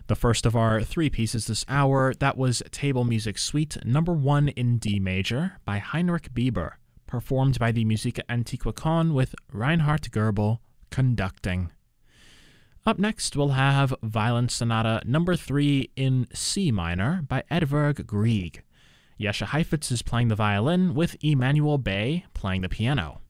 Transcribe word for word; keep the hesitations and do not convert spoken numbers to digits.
The first of our three pieces this hour, that was Table Music Suite number one in D major by Heinrich Bieber, performed by the Musica Antiqua Con with Reinhard Goebel conducting. Up next, we'll have Violin Sonata number three in C minor by Edvard Grieg. Jesche Heifetz is playing the violin with Emanuel Bay playing the piano.